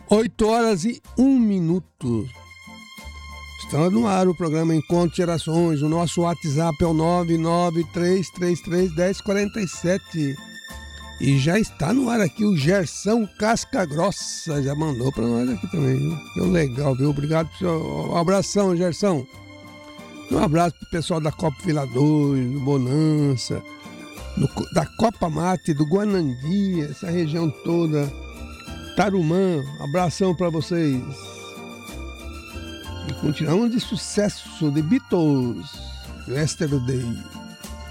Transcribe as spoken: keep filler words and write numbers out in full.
oito horas e um minuto. Está no ar o programa Encontro Gerações. O nosso WhatsApp é o nove nove três três três, um zero quatro sete. E já está no ar aqui o Gersão Casca Grossa. Já mandou para nós aqui também, viu? Que legal, viu? Obrigado por seu... Um abração, Gersão. Um abraço pro pessoal da Copa Vila dois, do Bonança, do, da Copa Mate, do Guanandi, essa região toda. Tarumã, abração para vocês. E continuamos de sucesso de Beatles, Yesterday.